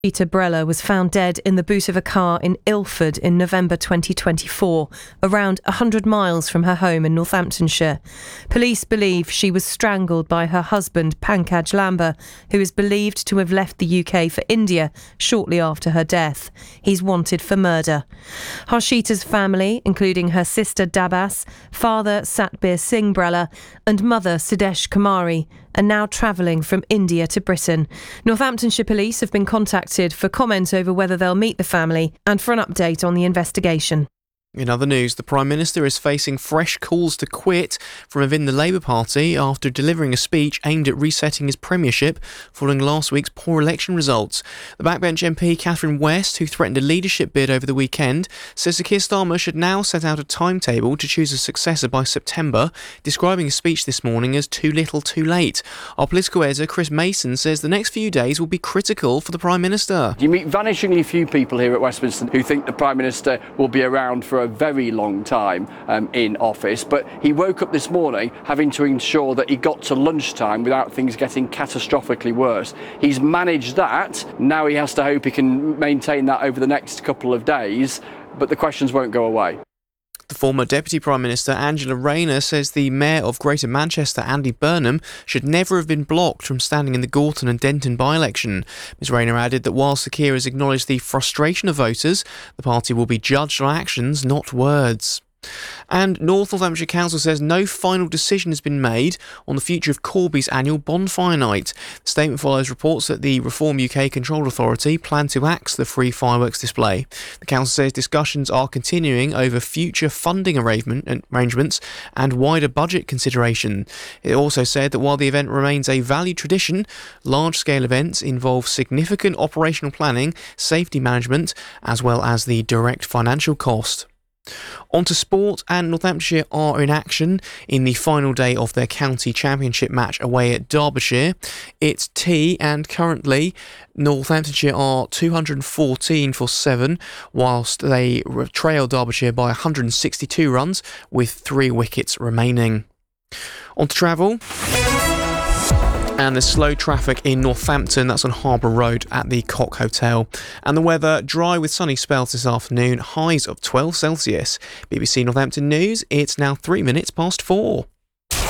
Peter Brella was found dead in the boot of a car in Ilford in November 2024, around 100 miles from her home in Northamptonshire. Police believe she was strangled by her husband, Pankaj Lamba, who is believed to have left the UK for India shortly after her death. He's wanted for murder. Harshita's family, including her sister Dabas, father Satbir Singh Brella and mother Sidesh Kumari, are now travelling from India to Britain. Northamptonshire Police have been contacted for comment over whether they'll meet the family and for an update on the investigation. In other news, the Prime Minister is facing fresh calls to quit from within the Labour Party after delivering a speech aimed at resetting his premiership following last week's poor election results. The backbench MP Catherine West, who threatened a leadership bid over the weekend, says Sir Keir Starmer should now set out a timetable to choose a successor by September, describing his speech this morning as too little too late. Our political editor Chris Mason says the next few days will be critical for the Prime Minister. You meet vanishingly few people here at Westminster who think the Prime Minister will be around for a very long time in office, but he woke up this morning having to ensure that he got to lunchtime without things getting catastrophically worse. He's managed that. Now he has to hope he can maintain that over the next couple of days, but the questions won't go away. The former Deputy Prime Minister Angela Rayner says the Mayor of Greater Manchester, Andy Burnham, should never have been blocked from standing in the Gorton and Denton by-election. Ms Rayner added that while Sir Keir has acknowledged the frustration of voters, the party will be judged on actions, not words. And North Northamptonshire Council says no final decision has been made on the future of Corby's annual bonfire night. The statement follows reports that the Reform UK Control Authority plan to axe the free fireworks display. The council says discussions are continuing over future funding arrangements and wider budget consideration. It also said that while the event remains a valued tradition, large-scale events involve significant operational planning, safety management, as well as the direct financial cost. On to sport, and Northamptonshire are in action in the final day of their county championship match away at Derbyshire. It's tea, and currently Northamptonshire are 214 for 7, whilst they trail Derbyshire by 162 runs with 3 wickets remaining. On to travel. And there's slow traffic in Northampton, that's on Harbour Road at the Cock Hotel. And the weather, dry with sunny spells this afternoon, highs of 12 Celsius. BBC Northampton News, it's now 3 minutes past 4.